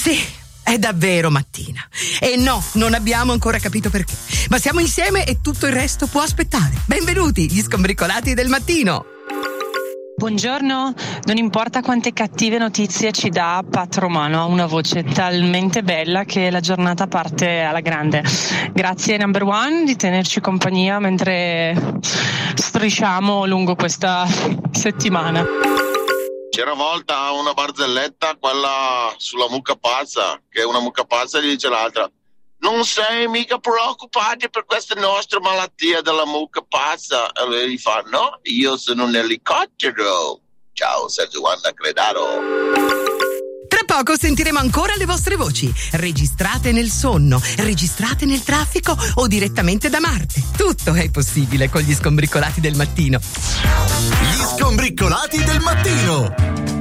Sì, è davvero mattina. E no, non abbiamo ancora capito perché. Ma siamo insieme e tutto il resto può aspettare. Benvenuti, gli Scombricolati del mattino. Buongiorno, non importa quante cattive notizie ci dà Pat Romano, ha una voce talmente bella che la giornata parte alla grande. Grazie Number One di tenerci compagnia mentre strisciamo lungo questa settimana. C'era una volta una barzelletta, quella sulla mucca pazza, che una mucca pazza gli dice l'altra: non sei mica preoccupati per questa nostra malattia della mucca pazza. E lei gli fa: no, io sono un elicottero. Ciao Sergio Wanda Credaro. Tra poco sentiremo ancora le vostre voci, registrate nel sonno, registrate nel traffico o direttamente da Marte. Tutto è possibile con gli Scombricolati del mattino. Gli Scombricolati del mattino.